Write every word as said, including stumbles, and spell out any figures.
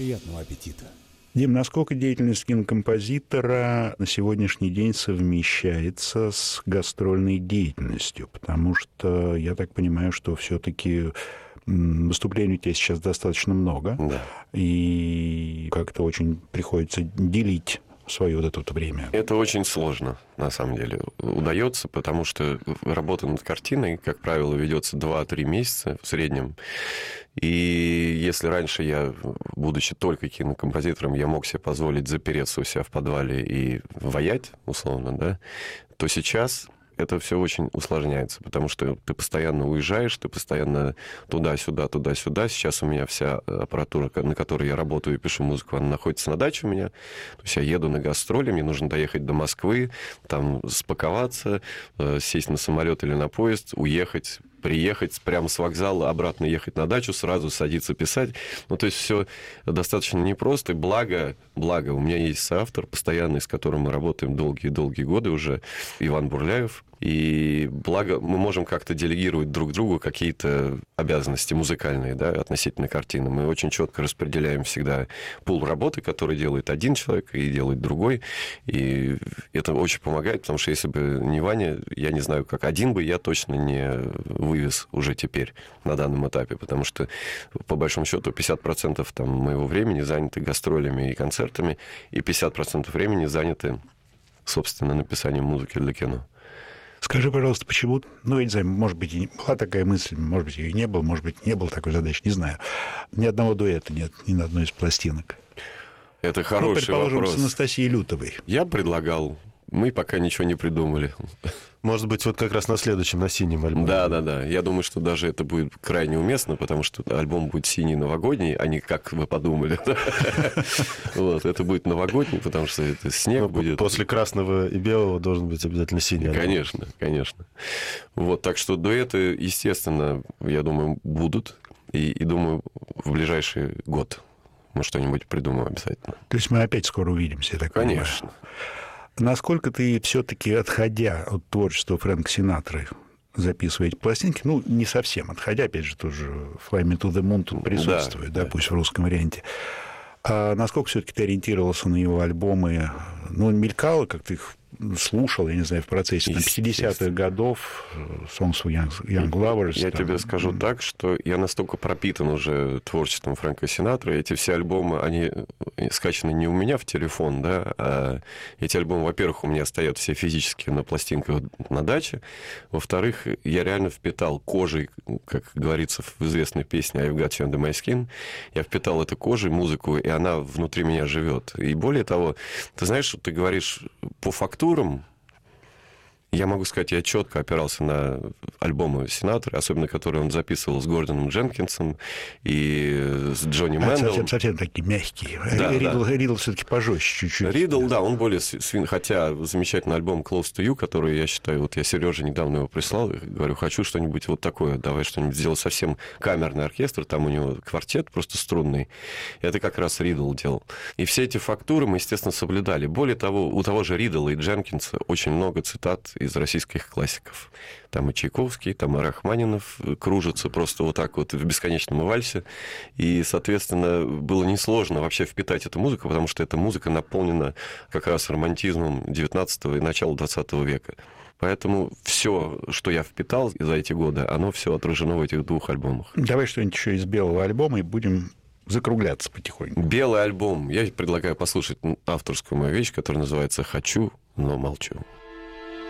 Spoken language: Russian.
Приятного аппетита. Дим, насколько деятельность кинокомпозитора на сегодняшний день совмещается с гастрольной деятельностью? Потому что я так понимаю, что все-таки выступлений у тебя сейчас достаточно много, да. И как-то очень приходится делить свое вот это вот время. Это очень сложно, на самом деле. Удается, потому что работа над картиной, как правило, ведется два-три месяца в среднем. И если раньше я, будучи только кинокомпозитором, я мог себе позволить запереться у себя в подвале и ваять, условно, да, то сейчас это все очень усложняется, потому что ты постоянно уезжаешь, ты постоянно туда-сюда, туда-сюда. Сейчас у меня вся аппаратура, на которой я работаю и пишу музыку, она находится на даче у меня. То есть я еду на гастроли, мне нужно доехать до Москвы, там спаковаться, сесть на самолет или на поезд, уехать, приехать прямо с вокзала, обратно ехать на дачу, сразу садиться писать. Ну, то есть все достаточно непросто. И благо, благо, у меня есть соавтор постоянный, с которым мы работаем долгие-долгие годы уже, Иван Бурляев. И благо мы можем как-то делегировать друг другу какие-то обязанности музыкальные, да, относительно картины. Мы очень четко распределяем всегда пул работы, который делает один человек и делает другой. И это очень помогает, потому что если бы не Ваня, я не знаю, как один бы я точно не вывез уже теперь на данном этапе, потому что, по большому счету, пятьдесят процентов там, моего времени заняты гастролями и концертами, и пятьдесят процентов времени заняты, собственно, написанием музыки для кино. Скажи, пожалуйста, почему, ну, я не знаю, может быть, и была такая мысль, может быть, ее и не было, может быть, не было такой задачи, не знаю. Ни одного дуэта нет, ни на одной из пластинок. Это хороший ну, предположим, вопрос. с Анастасией Лютовой. Я предлагал, мы пока ничего не придумали. Может быть, вот как раз на следующем, на синем альбоме. Да, да, да. Я думаю, что даже это будет крайне уместно, потому что альбом будет синий новогодний, а не как вы подумали. Вот, это будет новогодний, потому что это снег будет. После красного и белого должен быть обязательно синий альбом. Конечно, конечно. Вот, так что дуэты, естественно, я думаю, будут. И, и думаю, в ближайший год мы что-нибудь придумаем обязательно. То есть мы опять скоро увидимся, я так понимаю. Конечно. Насколько ты все-таки, отходя от творчества Фрэнка Синатры, записываете пластинки, ну, не совсем отходя, опять же, тоже Fly Me to the Moon тут присутствует, да, да, да, пусть в русском варианте. А насколько все-таки ты ориентировался на его альбомы? Ну, мелькало, как ты их слушал, я не знаю, в процессе там, пятидесятых годов, Songs for Young, Young Lovers. Я там. тебе скажу mm-hmm. так, что я настолько пропитан уже творчеством Фрэнка Синатры. Эти все альбомы, они скачаны не у меня в телефон, да, а эти альбомы, во-первых, у меня стоят все физически на пластинках на даче. Во-вторых, я реально впитал кожей, как говорится в известной песне «I've got you under my skin», я впитал эту кожей музыку, и она внутри меня живет. И более того, ты знаешь, ты говоришь по фактурам, я могу сказать, я четко опирался на альбомы Синатры, особенно которые он записывал с Гордоном Дженкинсом и с Джонни Мэндалом. Совсем, совсем такие мягкие. Да, Ридл, да. Ридл все-таки пожестче чуть-чуть. Ридл, да, он более свин, хотя замечательный альбом Close to You, который, я считаю, вот я Сереже недавно его прислал, и говорю, хочу что-нибудь вот такое, давай что-нибудь сделать совсем камерный оркестр, там у него квартет просто струнный. Это как раз Ридл делал. И все эти фактуры мы, естественно, соблюдали. Более того, у того же Ридла и Дженкинса очень много цитат из российских классиков. Там и Чайковский, там и Рахманинов кружатся просто вот так вот в бесконечном вальсе. И, соответственно, было несложно вообще впитать эту музыку, потому что эта музыка наполнена как раз романтизмом девятнадцатого и начала двадцатого века. Поэтому все, что я впитал за эти годы, оно все отражено в этих двух альбомах. Давай что-нибудь еще из белого альбома и будем закругляться потихоньку. Белый альбом. Я предлагаю послушать авторскую мою вещь, которая называется «Хочу, но молчу».